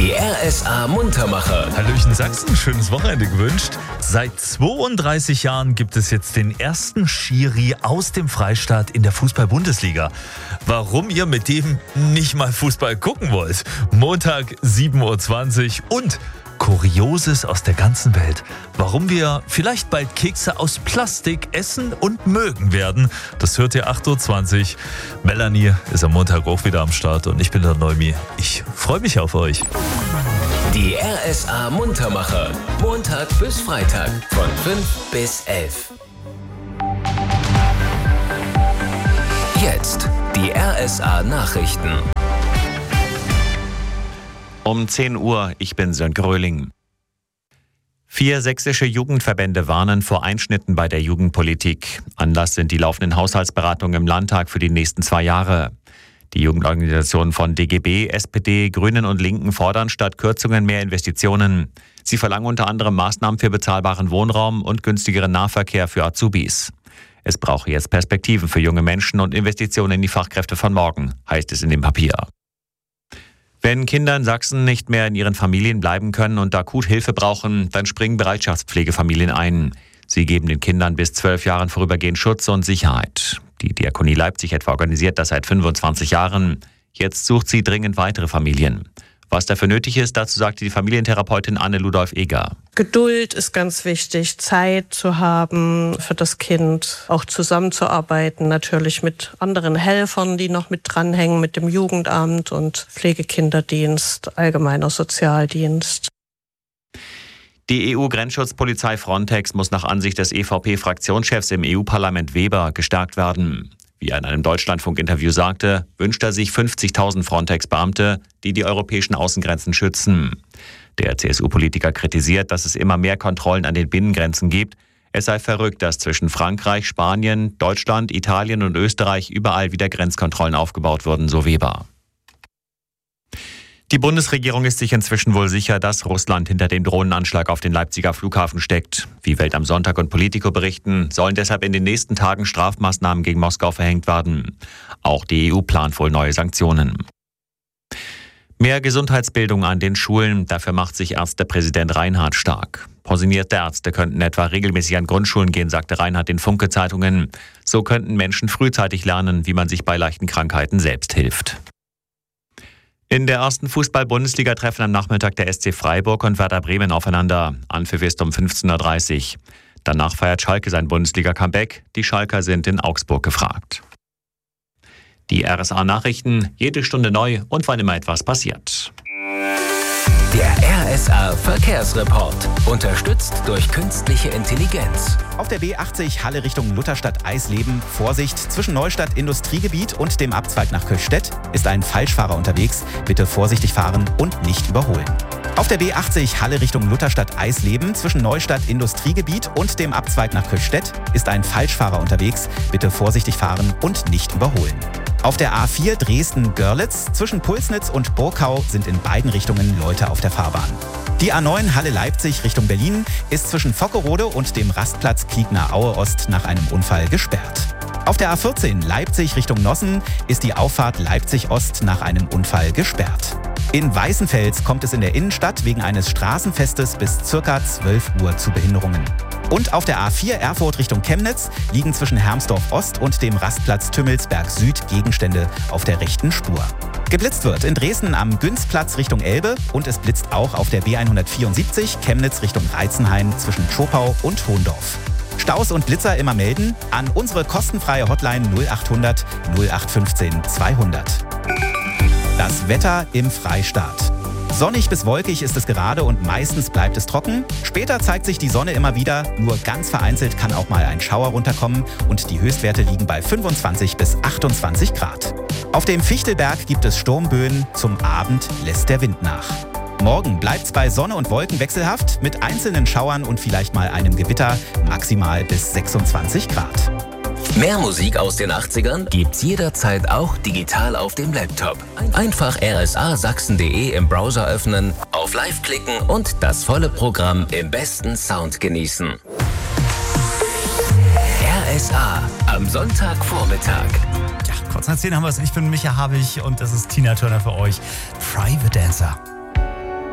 Die RSA Muntermacher. Hallöchen Sachsen, schönes Wochenende gewünscht. Seit 32 Jahren gibt es jetzt den ersten Schiri aus dem Freistaat in der Fußball-Bundesliga. Warum ihr mit dem nicht mal Fußball gucken wollt? Montag 7.20 Uhr und Kurioses aus der ganzen Welt. Warum wir vielleicht bald Kekse aus Plastik essen und mögen werden, das hört ihr 8.20 Uhr. Melanie ist am Montag auch wieder am Start und ich bin der Neumi. Ich freue mich auf euch. Die RSA Muntermacher. Montag bis Freitag von 5 bis 11. Jetzt die RSA Nachrichten. Um 10 Uhr, ich bin Sören Gröling. 4 sächsische Jugendverbände warnen vor Einschnitten bei der Jugendpolitik. Anlass sind die laufenden Haushaltsberatungen im Landtag für die nächsten 2 Jahre. Die Jugendorganisationen von DGB, SPD, Grünen und Linken fordern statt Kürzungen mehr Investitionen. Sie verlangen unter anderem Maßnahmen für bezahlbaren Wohnraum und günstigeren Nahverkehr für Azubis. Es brauche jetzt Perspektiven für junge Menschen und Investitionen in die Fachkräfte von morgen, heißt es in dem Papier. Wenn Kinder in Sachsen nicht mehr in ihren Familien bleiben können und akut Hilfe brauchen, dann springen Bereitschaftspflegefamilien ein. Sie geben den Kindern bis 12 Jahren vorübergehend Schutz und Sicherheit. Die Diakonie Leipzig etwa organisiert das seit 25 Jahren. Jetzt sucht sie dringend weitere Familien. Was dafür nötig ist, dazu sagte die Familientherapeutin Anne-Ludolf-Eger. Geduld ist ganz wichtig, Zeit zu haben für das Kind, auch zusammenzuarbeiten, natürlich mit anderen Helfern, die noch mit dranhängen, mit dem Jugendamt und Pflegekinderdienst, allgemeiner Sozialdienst. Die EU-Grenzschutzpolizei Frontex muss nach Ansicht des EVP-Fraktionschefs im EU-Parlament Weber gestärkt werden. Wie er in einem Deutschlandfunk-Interview sagte, wünscht er sich 50.000 Frontex-Beamte, die die europäischen Außengrenzen schützen. Der CSU-Politiker kritisiert, dass es immer mehr Kontrollen an den Binnengrenzen gibt. Es sei verrückt, dass zwischen Frankreich, Spanien, Deutschland, Italien und Österreich überall wieder Grenzkontrollen aufgebaut wurden, so Weber. Die Bundesregierung ist sich inzwischen wohl sicher, dass Russland hinter dem Drohnenanschlag auf den Leipziger Flughafen steckt. Wie Welt am Sonntag und Politico berichten, sollen deshalb in den nächsten Tagen Strafmaßnahmen gegen Moskau verhängt werden. Auch die EU plant wohl neue Sanktionen. Mehr Gesundheitsbildung an den Schulen, dafür macht sich Ärztepräsident Reinhardt stark. Pensionierte Ärzte könnten etwa regelmäßig an Grundschulen gehen, sagte Reinhardt den Funke-Zeitungen. So könnten Menschen frühzeitig lernen, wie man sich bei leichten Krankheiten selbst hilft. In der ersten Fußball-Bundesliga treffen am Nachmittag der SC Freiburg und Werder Bremen aufeinander. Anpfiff ist um 15.30 Uhr. Danach feiert Schalke sein Bundesliga-Comeback. Die Schalker sind in Augsburg gefragt. Die RSA-Nachrichten, jede Stunde neu und wann immer etwas passiert. Der RSA Verkehrsreport. Unterstützt durch künstliche Intelligenz. Auf der B80 Halle Richtung Lutherstadt-Eisleben. Vorsicht, zwischen Neustadt Industriegebiet und dem Abzweig nach Köchstedt ist ein Falschfahrer unterwegs. Bitte vorsichtig fahren und nicht überholen. Auf der B80 Halle Richtung Lutherstadt-Eisleben zwischen Neustadt Industriegebiet und dem Abzweig nach Köchstedt ist ein Falschfahrer unterwegs. Bitte vorsichtig fahren und nicht überholen. Auf der A4 Dresden-Görlitz zwischen Pulsnitz und Burkau sind in beiden Richtungen Leute auf der Fahrbahn. Die A9 Halle Leipzig Richtung Berlin ist zwischen Vockerode und dem Rastplatz Kiegner-Aue Ost nach einem Unfall gesperrt. Auf der A14 Leipzig Richtung Nossen ist die Auffahrt Leipzig Ost nach einem Unfall gesperrt. In Weißenfels kommt es in der Innenstadt wegen eines Straßenfestes bis ca. 12 Uhr zu Behinderungen. Und auf der A4 Erfurt Richtung Chemnitz liegen zwischen Hermsdorf Ost und dem Rastplatz Tümmelsberg Süd Gegenstände auf der rechten Spur. Geblitzt wird in Dresden am Günzplatz Richtung Elbe und es blitzt auch auf der B174 Chemnitz Richtung Reizenhain zwischen Schopau und Hohndorf. Staus und Blitzer immer melden an unsere kostenfreie Hotline 0800 0815 200. Das Wetter im Freistaat. Sonnig bis wolkig ist es gerade und meistens bleibt es trocken. Später zeigt sich die Sonne immer wieder, nur ganz vereinzelt kann auch mal ein Schauer runterkommen und die Höchstwerte liegen bei 25 bis 28 Grad. Auf dem Fichtelberg gibt es Sturmböen, zum Abend lässt der Wind nach. Morgen bleibt's bei Sonne und Wolken wechselhaft mit einzelnen Schauern und vielleicht mal einem Gewitter, maximal bis 26 Grad. Mehr Musik aus den 80ern gibt's jederzeit auch digital auf dem Laptop. Einfach rsasachsen.de im Browser öffnen, auf Live klicken und das volle Programm im besten Sound genießen. RSA am Sonntagvormittag. Ja, kurz nach 10 haben wir es. Ich bin Micha Habich und das ist Tina Turner für euch. Private Dancer.